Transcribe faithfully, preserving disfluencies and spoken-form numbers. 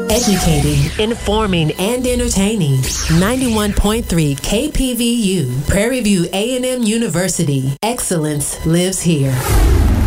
Educating, informing, and entertaining. ninety-one point three K P V U, Prairie View A and M University. Excellence lives here.